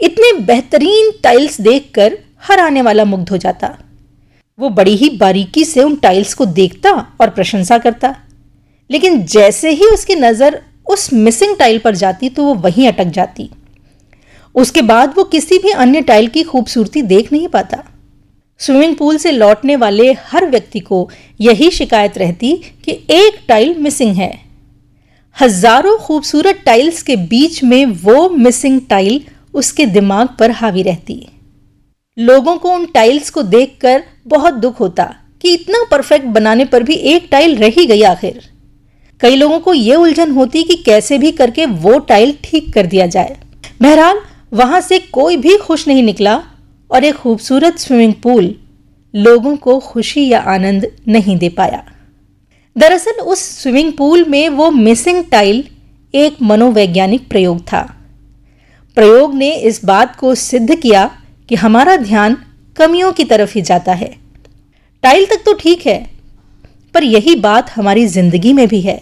इतने बेहतरीन टाइल्स देखकर हर आने वाला मुग्ध हो जाता। वो बड़ी ही बारीकी से उन टाइल्स को देखता और प्रशंसा करता, लेकिन जैसे ही उसकी नजर उस मिसिंग टाइल पर जाती तो वो वहीं अटक जाती। उसके बाद वो किसी भी अन्य टाइल की खूबसूरती देख नहीं पाता। स्विमिंग पूल से लौटने वाले हर व्यक्ति को यही शिकायत रहती कि एक टाइल मिसिंग है। हजारों खूबसूरत टाइल्स के बीच में वो मिसिंग टाइल उसके दिमाग पर हावी रहती। लोगों को उन टाइल्स को देखकर बहुत दुख होता कि इतना परफेक्ट बनाने पर भी एक टाइल रह ही गई आखिर। कई लोगों को यह उलझन होती कि कैसे भी करके वो टाइल ठीक कर दिया जाए। बहरहाल वहां से कोई भी खुश नहीं निकला और एक खूबसूरत स्विमिंग पूल लोगों को खुशी या आनंद नहीं दे पाया। दरअसल उस स्विमिंग पूल में वो मिसिंग टाइल एक मनोवैज्ञानिक प्रयोग था। प्रयोग ने इस बात को सिद्ध किया कि हमारा ध्यान कमियों की तरफ ही जाता है। टाइल तक तो ठीक है, पर यही बात हमारी जिंदगी में भी है।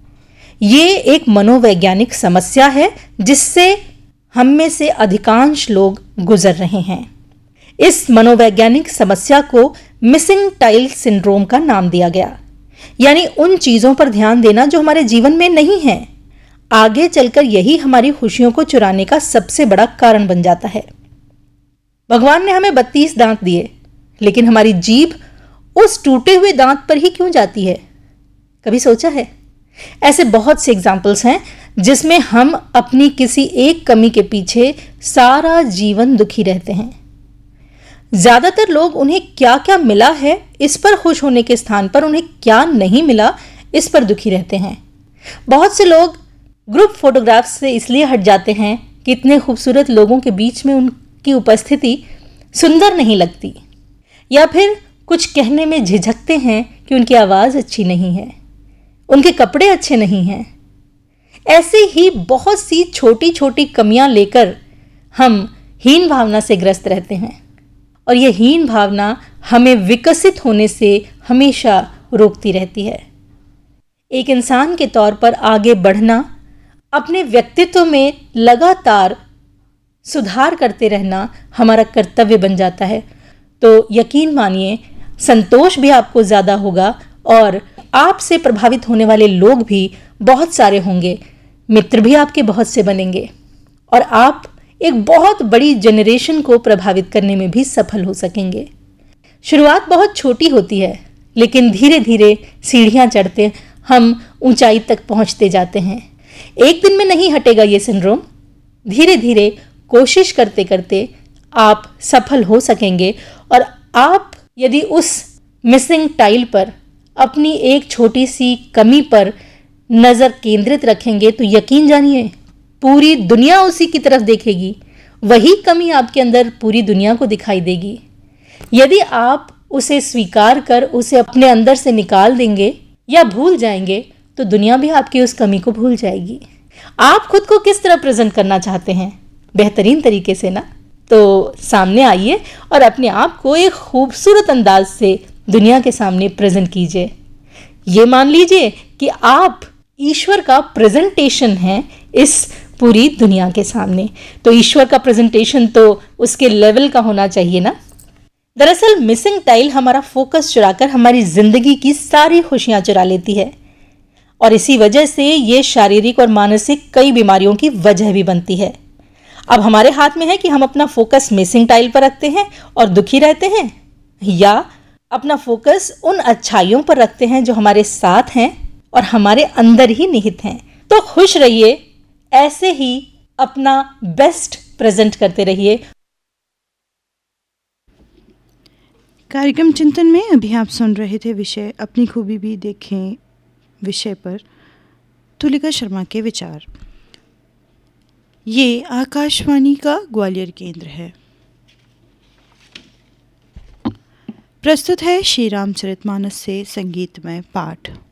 ये एक मनोवैज्ञानिक समस्या है जिससे हम में से अधिकांश लोग गुजर रहे हैं। इस मनोवैज्ञानिक समस्या को मिसिंग टाइल सिंड्रोम का नाम दिया गया, यानी उन चीजों पर ध्यान देना जो हमारे जीवन में नहीं है। आगे चलकर यही हमारी खुशियों को चुराने का सबसे बड़ा कारण बन जाता है। भगवान ने हमें 32 दांत दिए, लेकिन हमारी जीभ उस टूटे हुए दांत पर ही क्यों जाती है? कभी सोचा है? ऐसे बहुत से एग्जाम्पल्स हैं जिसमें हम अपनी किसी एक कमी के पीछे सारा जीवन दुखी रहते हैं। ज्यादातर लोग उन्हें क्या क्या मिला है इस पर खुश होने के स्थान पर उन्हें क्या नहीं मिला इस पर दुखी रहते हैं। बहुत से लोग ग्रुप फोटोग्राफ्स से इसलिए हट जाते हैं कि इतने खूबसूरत लोगों के बीच में उनकी उपस्थिति सुंदर नहीं लगती, या फिर कुछ कहने में झिझकते हैं कि उनकी आवाज अच्छी नहीं है, उनके कपड़े अच्छे नहीं हैं। ऐसी ही बहुत सी छोटी छोटी कमियां लेकर हम हीन भावना से ग्रस्त रहते हैं, और यह हीन भावना हमें विकसित होने से हमेशा रोकती रहती है। एक इंसान के तौर पर आगे बढ़ना, अपने व्यक्तित्व में लगातार सुधार करते रहना हमारा कर्तव्य बन जाता है। तो यकीन मानिए, संतोष भी आपको ज्यादा होगा और आपसे प्रभावित होने वाले लोग भी बहुत सारे होंगे, मित्र भी आपके बहुत से बनेंगे, और आप एक बहुत बड़ी जनरेशन को प्रभावित करने में भी सफल हो सकेंगे। शुरुआत बहुत छोटी होती है, लेकिन धीरे धीरे सीढ़ियां चढ़ते हम ऊंचाई तक पहुंचते जाते हैं। एक दिन में नहीं हटेगा ये सिंड्रोम। धीरे धीरे कोशिश करते करते आप सफल हो सकेंगे, और आप यदि उस मिसिंग टाइल पर, अपनी एक छोटी सी कमी पर नजर केंद्रित रखेंगे तो यकीन जानिए पूरी दुनिया उसी की तरफ देखेगी। वही कमी आपके अंदर पूरी दुनिया को दिखाई देगी। यदि आप उसे स्वीकार कर उसे अपने अंदर से निकाल देंगे या भूल जाएंगे तो दुनिया भी आपकी उस कमी को भूल जाएगी। आप खुद को किस तरह प्रेजेंट करना चाहते हैं? बेहतरीन तरीके से ना? तो सामने आइए और अपने आप को एक खूबसूरत अंदाज से दुनिया के सामने प्रेजेंट कीजिए। ये मान लीजिए कि आप ईश्वर का प्रेजेंटेशन हैं इस पूरी दुनिया के सामने। तो ईश्वर का प्रेजेंटेशन तो उसके लेवल का होना चाहिए ना। दरअसल मिसिंग टाइल हमारा फोकस चुराकर हमारी जिंदगी की सारी खुशियां चुरा लेती है, और इसी वजह से ये शारीरिक और मानसिक कई बीमारियों की वजह भी बनती है। अब हमारे हाथ में है कि हम अपना फोकस मिसिंग टाइल पर रखते हैं और दुखी रहते हैं, या अपना फोकस उन अच्छाइयों पर रखते हैं जो हमारे साथ हैं और हमारे अंदर ही निहित हैं। तो खुश रहिए, ऐसे ही अपना बेस्ट प्रेजेंट करते रहिए। कार्यक्रम चिंतन में अभी आप सुन रहे थे विषय अपनी खूबी भी देखें विषय पर तुलिका शर्मा के विचार। ये आकाशवाणी का ग्वालियर केंद्र है। प्रस्तुत है श्री रामचरितमानस से संगीतमय पाठ।